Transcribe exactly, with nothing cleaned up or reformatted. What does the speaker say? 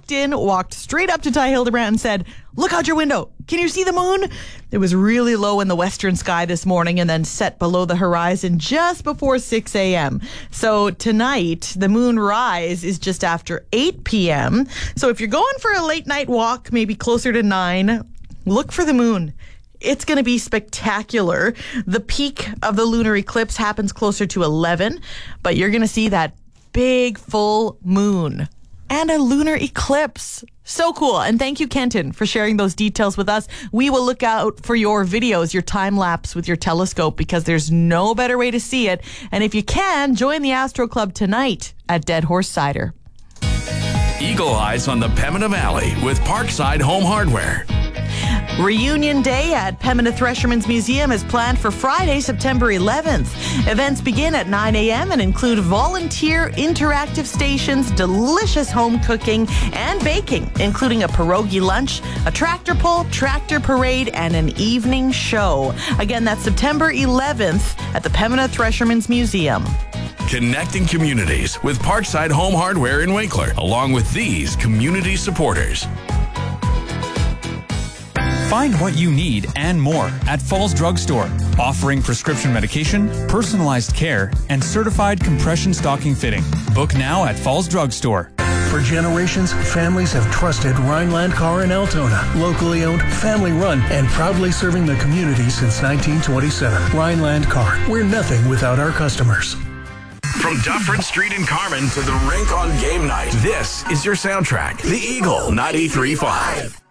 walked in, walked straight up to Ty Hildebrandt and said, "Look out your window. Can you see the moon?" It was really low in the western sky this morning and then set below the horizon just before six a.m. So tonight, the moon rise is just after eight p.m. So if you're going for a late night walk, maybe closer to nine, look for the moon. It's going to be spectacular. The peak of the lunar eclipse happens closer to eleven, but you're going to see that big full moon and a lunar eclipse. So cool. And thank you, Kenton, for sharing those details with us. We will look out for your videos, your time lapse with your telescope, because there's no better way to see it. And if you can, join the Astro Club tonight at Dead Horse Cider. Eagle Eyes on the Pembina Valley with Parkside Home Hardware. Reunion Day at Pembina Threshermen's Museum is planned for Friday, September eleventh. Events begin at nine a.m. and include volunteer interactive stations, delicious home cooking, and baking, including a pierogi lunch, a tractor pull, tractor parade, and an evening show. Again, that's September eleventh at the Pembina Threshermen's Museum. Connecting communities with Parkside Home Hardware in Winkler, along with these community supporters. Find what you need and more at Falls Drug Store, offering prescription medication, personalized care, and certified compression stocking fitting. Book now at Falls Drug Store. For generations, families have trusted Rhineland Car in Altona. Locally owned, family run, and proudly serving the community since nineteen twenty-seven. Rhineland Car, we're nothing without our customers. From Dufferin Street in Carman to the rink on game night, this is your soundtrack, The Eagle ninety-three point five.